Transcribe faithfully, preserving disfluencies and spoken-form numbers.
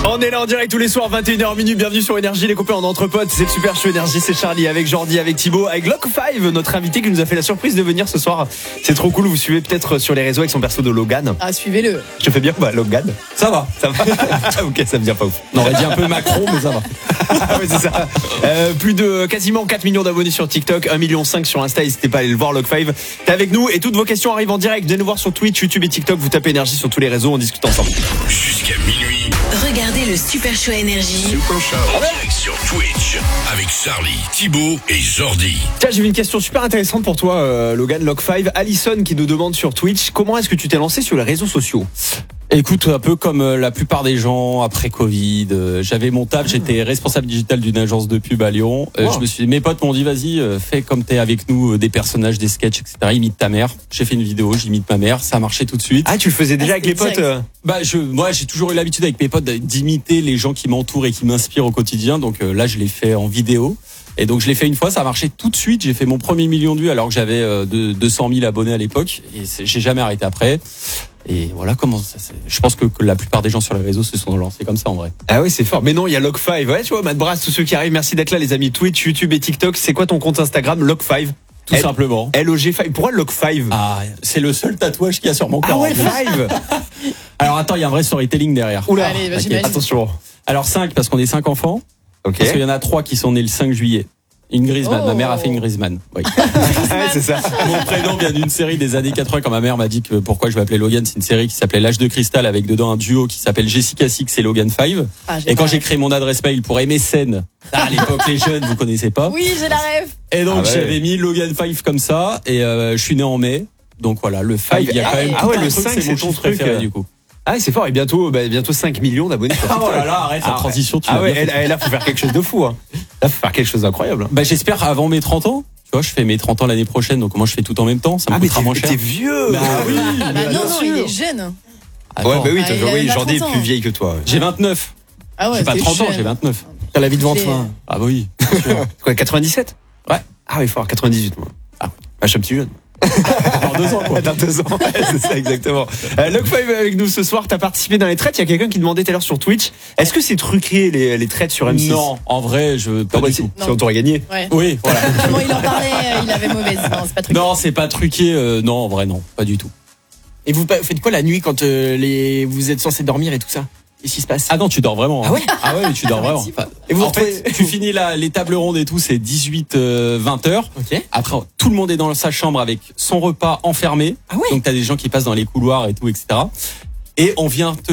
On est là en direct tous les soirs, vingt et une heures minuit. Bienvenue sur Énergie, les copains en entre potes. C'est le Super Show Énergie, c'est Charlie avec Jordi, avec Thibaut, avec Lock five, notre invité qui nous a fait la surprise de venir ce soir. C'est trop cool, vous suivez peut-être sur les réseaux avec son perso de Logan. Ah, suivez-le. Je fais bien, bah Logan. Ça va, ça va. Ok, ça me vient pas ouf. On aurait dit un peu Macron, mais ça va. Oui, c'est ça. Euh, plus de quasiment quatre millions d'abonnés sur TikTok, un virgule cinq million sur Insta. N'hésitez pas à aller le voir, Lock five. T'es avec nous et toutes vos questions arrivent en direct. Venez nous voir sur Twitch, YouTube et TikTok. Vous tapez Énergie sur tous les réseaux, on discute ensemble. Jusqu'à minuit. Regardez le Super Show Énergie. Super Show en direct sur Twitch avec Charlie, Thibaut et Jordi. Tiens, j'ai une question super intéressante pour toi, euh, Logan, Lock five. Alison qui nous demande sur Twitch, comment est-ce que tu t'es lancé sur les réseaux sociaux? Écoute, un peu comme euh, la plupart des gens après Covid, euh, j'avais mon taf, j'étais responsable digital d'une agence de pub à Lyon. Euh, Wow. Je me suis, mes potes m'ont dit vas-y, euh, fais comme t'es avec nous, euh, des personnages, des sketchs, et cetera. Imite ta mère. J'ai fait une vidéo, j'imite ma mère, ça a marché tout de suite. Ah, tu le faisais déjà Ah, avec les c'était potes euh... Bah je, moi j'ai toujours eu l'habitude avec mes potes d'imiter les gens qui m'entourent et qui m'inspirent au quotidien. Donc euh, là je l'ai fait en vidéo. Et donc je l'ai fait une fois, ça a marché tout de suite. J'ai fait mon premier million de vues alors que j'avais euh, de- deux cent mille abonnés à l'époque. Et c'est- j'ai jamais arrêté après. Et voilà comment ça. C'est... Je pense que, que la plupart des gens sur les réseaux se sont lancés comme ça en vrai. Ah oui, c'est fort. Mais non, il y a Lock five. Ouais, tu vois, Matt Brass, tous ceux qui arrivent, merci d'être là, les amis. Twitch, YouTube et TikTok. C'est quoi ton compte Instagram? Lock five. Tout L- simplement. L O G five. Pourquoi Lock five? Ah, c'est le seul tatouage qu'il y a sur mon corps. Ah ouais, en plus. five. Alors attends, il y a un vrai storytelling derrière. Oula. Allez, bah, Ok, j'imagine. Attention. Alors cinq parce qu'on est cinq enfants. Ok. Parce qu'il y en a trois qui sont nés le cinq juillet. Une Griezmann. Oh. Ma mère a fait une Griezmann. Oui. Ouais, c'est ça. Mon prénom vient d'une série des années quatre-vingts quand ma mère m'a dit que pourquoi je m'appelais Logan. C'est une série qui s'appelait L'âge de cristal avec dedans un duo qui s'appelle Jessica Six et Logan Five. Ah, j'ai Et quand la j'ai ref. créé mon adresse mail pour M S N, ah, à l'époque les jeunes vous connaissez pas. Oui, j'ai la rêve. Et donc Ah ouais. j'avais mis Logan Five comme ça et euh, je suis né en mai. Donc voilà, le Five, il y a quand même Ah tout ouais, un le truc, cinq, c'est c'est mon ton chiffre truc, préféré euh. du coup. Ah, c'est fort. Et bientôt, bah, bientôt cinq millions d'abonnés sur Ah TikTok. oh là là, arrête la Ah ouais. transition, tu Ah l'as ouais, bien elle, fait. elle, là, faut faire quelque chose de fou, hein. Là, faut faire quelque chose d'incroyable. Bah j'espère avant mes trente ans. Tu vois, je fais mes trente ans l'année prochaine, donc moi je fais tout en même temps, ça me Ah, mais coûtera moins t'es, cher. t'es vieux. Bah oui, Ah, mais non, bien non, sûr. il est jeune. Ouais, Attends. bah oui, Ah, t'as il a oui, même pas Jordi est trente plus ans. vieille que toi. J'ai vingt-neuf. Ah ouais, J'ai pas t'es trente ans, jeune. j'ai vingt-neuf. T'as la vie devant J'ai- toi. Ah bah oui. Quoi, quatre-vingt-dix-sept? Ouais. Ah oui, fort, quatre-vingt-dix-huit, moi. Ah, bah, je suis un petit jeune. Dans deux ans quoi. Dans deux ans, ouais, c'est ça exactement. Euh, Lock five avec nous ce soir, t'as participé dans les traites. Il y a quelqu'un qui demandait tout à l'heure sur Twitch, est-ce que c'est truqué les, les traites sur M six? Non, en vrai, je pas Non, bah, du si, tout. si on t'aurait gagné. Ouais. Oui, voilà. Comment il en parlait, euh, il avait mauvaise. Non, c'est pas truc. Non, c'est pas truqué. euh, non, en vrai, non, pas du tout. Et vous pa- faites quoi la nuit quand euh, les... vous êtes censé dormir et tout ça? Qu'est-ce qui se passe? Ah non, tu dors vraiment. hein. Ah ouais Ah ouais, tu dors vraiment. merci. Enfin, Et vous en retrouvez- fait, tu finis la, les tables rondes et tout, c'est dix-huit vingt heures. Ok. Après, tout le monde est dans sa chambre avec son repas enfermé. Ah ouais. Donc t'as des gens qui passent dans les couloirs et tout, et cetera. Et on vient te